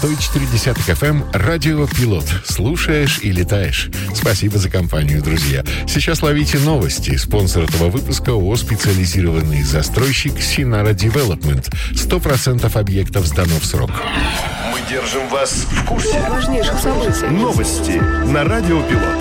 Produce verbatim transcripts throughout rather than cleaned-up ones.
сто четыре эф эм, радио «Пилот». Слушаешь и летаешь. Спасибо за компанию, друзья. Сейчас ловите новости. Спонсор этого выпуска ООО «Специализированный застройщик Синара Девелопмент». Сто процентов объектов сдано в срок. Мы держим вас в курсе важнейших событий. Новости на радио «Пилот».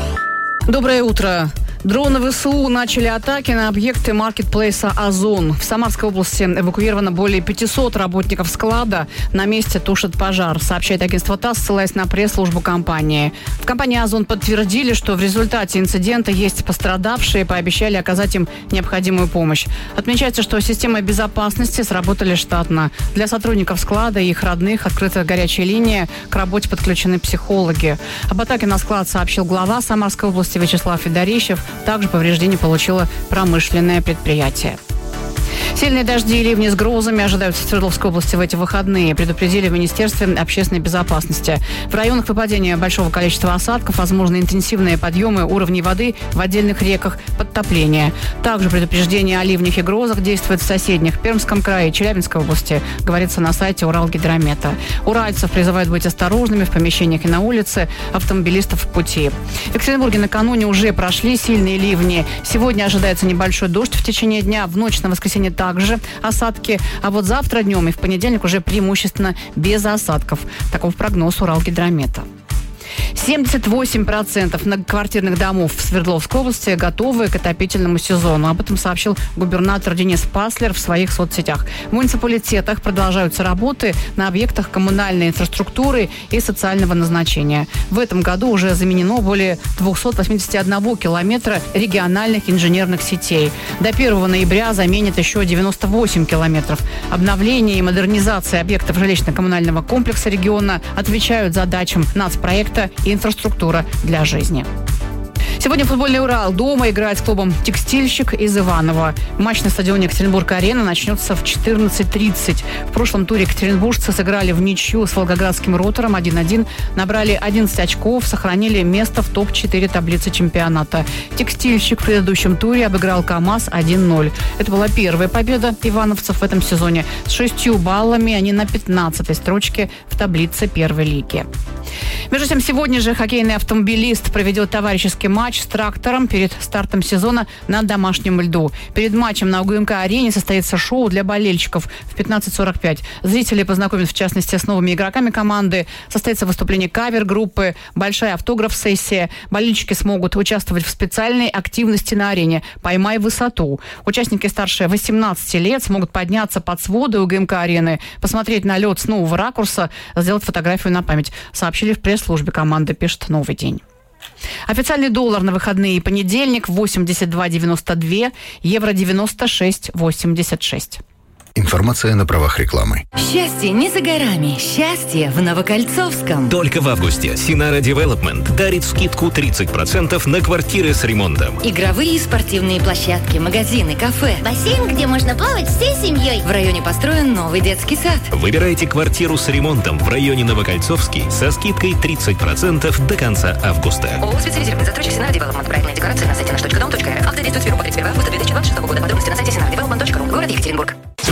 Доброе утро. Дроны ВСУ начали атаки на объекты маркетплейса «Озон». В Самарской области эвакуировано более пятисот работников склада. На месте тушат пожар, сообщает агентство ТАСС, ссылаясь на пресс-службу компании. В компании «Озон» подтвердили, что в результате инцидента есть пострадавшие, пообещали оказать им необходимую помощь. Отмечается, что системы безопасности сработали штатно. Для сотрудников склада и их родных открыта горячая линия, к работе подключены психологи. Об атаке на склад сообщил глава Самарской области Вячеслав Федорищев. Также повреждение получило промышленное предприятие. Сильные дожди и ливни с грозами ожидаются в Свердловской области в эти выходные, предупредили в Министерстве общественной безопасности. В районах выпадения большого количества осадков возможны интенсивные подъемы уровней воды в отдельных реках, подтопления. Также предупреждение о ливнях и грозах действует в соседних Пермском крае и Челябинской области, говорится на сайте Уралгидромета. Уральцев призывают быть осторожными в помещениях и на улице, автомобилистов в пути. В Екатеринбурге накануне уже прошли сильные ливни. Сегодня ожидается небольшой дождь в течение дня, в ночь на воскресенье также осадки, а вот завтра днем и в понедельник уже преимущественно без осадков. Таков прогноз Уралгидромета. семьдесят восемь процентов многоквартирных домов в Свердловской области готовы к отопительному сезону. Об этом сообщил губернатор Денис Паслер в своих соцсетях. В муниципалитетах продолжаются работы на объектах коммунальной инфраструктуры и социального назначения. В этом году уже заменено более двести восемьдесят один километра региональных инженерных сетей. До первого ноября заменят еще девяносто восемь километров. Обновление и модернизация объектов жилищно-коммунального комплекса региона отвечают задачам нацпроекта и инфраструктура для жизни. Сегодня футбольный «Урал» дома играет с клубом «Текстильщик» из Иваново. Матч на стадионе Екатеринбург-Арена начнется в четырнадцать тридцать. В прошлом туре екатеринбуржцы сыграли в ничью с волгоградским «Ротором» один один, набрали одиннадцать очков, сохранили место в топ четыре таблицы чемпионата. «Текстильщик» в предыдущем туре обыграл КамАЗ один ноль. Это была первая победа ивановцев в этом сезоне. С шестью баллами они на пятнадцатой строчке в таблице первой лиги. Между тем, сегодня же хоккейный автомобилист проведет товарищеский матч с «Трактором» перед стартом сезона на домашнем льду. Перед матчем на УГМК-арене состоится шоу для болельщиков в пятнадцать сорок пять. Зрители познакомят, в частности, с новыми игроками команды. Состоится выступление кавер-группы, большая автограф-сессия. Болельщики смогут участвовать в специальной активности на арене «Поймай высоту». Участники старше восемнадцати лет смогут подняться под своды УГМК-арены, посмотреть на лед с нового ракурса, сделать фотографию на память, сообщили в пресс-службе команды, пишет «Новый день». Официальный доллар на выходные и понедельник восемьдесят два девяносто два, евро девяносто шесть восемьдесят шесть. Информация на правах рекламы. Счастье не за горами. Счастье в Новокольцовском. Только в августе Синара Девелопмент дарит скидку тридцать процентов на квартиры с ремонтом. Игровые и спортивные площадки, магазины, кафе. Бассейн, где можно плавать всей семьей. В районе построен новый детский сад. Выбирайте квартиру с ремонтом в районе Новокольцовский со скидкой тридцать процентов до конца августа. ООО «Специализированный застройщик Синара Девелопмент». Проектная декларация на сайте наш точка дом точка эр эф. Акция действует с первого по тридцать первое августа две тысячи двадцать шестого года. Подробности на сайте синара девелопмент точка ру. Город Екатеринбург.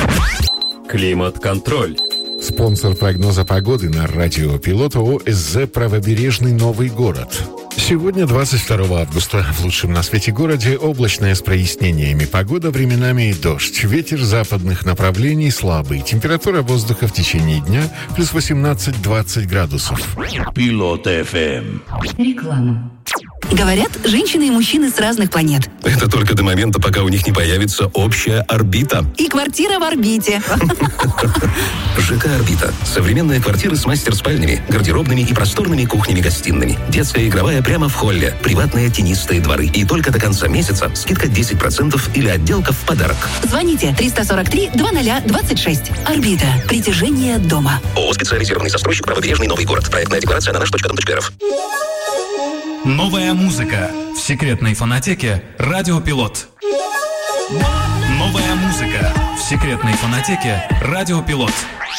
Климат-контроль. Спонсор прогноза погоды на радио «Пилот» ООО «СЗ Правобережный Новый город». Сегодня, двадцать второго августа, в лучшем на свете городе облачная с прояснениями погода, временами дождь. Ветер западных направлений слабый. Температура воздуха в течение дня плюс восемнадцать-двадцать градусов. Пилот эф эм. Реклама. Говорят, женщины и мужчины с разных планет. Это только до момента, пока у них не появится общая орбита. И квартира в орбите. ЖК «Орбита». Современные квартиры с мастер-спальнями, гардеробными и просторными кухнями-гостиными. Детская игровая прямо в холле. Приватные тенистые дворы. И только до конца месяца скидка десять процентов или отделка в подарок. Звоните триста сорок три двадцать двадцать шесть. «Орбита». Притяжение дома. ООО «Специализированный застройщик Правобережный Новый город». Проектная декларация на наш точка дом точка эр эф. Новая музыка в секретной фонотеке «Радио Пилот». Новая музыка в секретной фонотеке «Радио Пилот».